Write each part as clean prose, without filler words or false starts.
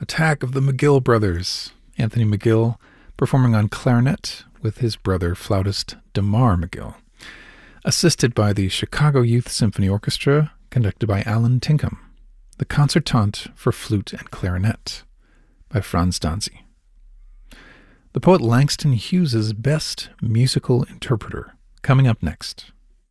Attack of the McGill Brothers. Anthony McGill performing on clarinet with his brother flautist Damar McGill, assisted by the Chicago Youth Symphony Orchestra, conducted by Alan Tinkham. The Concertante for Flute and Clarinet by Franz Danzi. The poet Langston Hughes' Best Musical Interpreter, coming up next.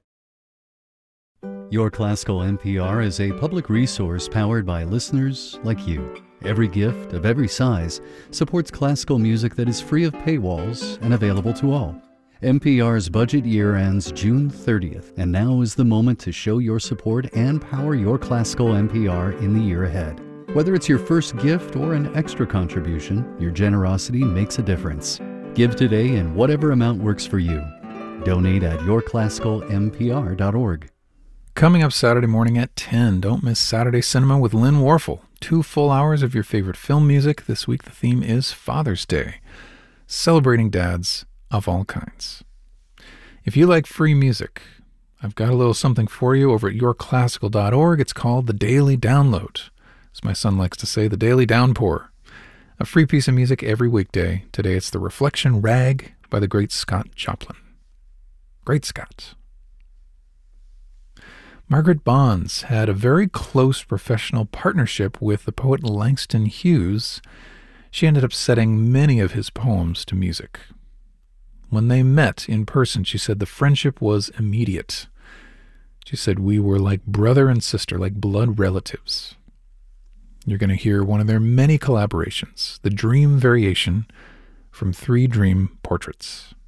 Your Classical NPR is a public resource powered by listeners like you. Every gift of every size supports classical music that is free of paywalls and available to all. NPR's budget year ends June 30th, and now is the moment to show your support and power your classical NPR in the year ahead. Whether it's your first gift or an extra contribution, your generosity makes a difference. Give today in whatever amount works for you. Donate at yourclassicalnpr.org. Coming up Saturday morning at 10, don't miss Saturday Cinema with Lynn Warfel. 2 full hours of your favorite film music. This week the theme is Father's Day, celebrating dads of all kinds. If you like free music, I've got a little something for you over at yourclassical.org. It's called The Daily Download. As my son likes to say, the Daily Downpour. A free piece of music every weekday. Today it's The Reflection Rag by the great Scott Joplin. Great Scott. Margaret Bonds had a very close professional partnership with the poet Langston Hughes. She ended up setting many of his poems to music. When they met in person, she said the friendship was immediate. She said we were like brother and sister, like blood relatives. You're going to hear one of their many collaborations, the Dream Variation from 3 Dream Portraits.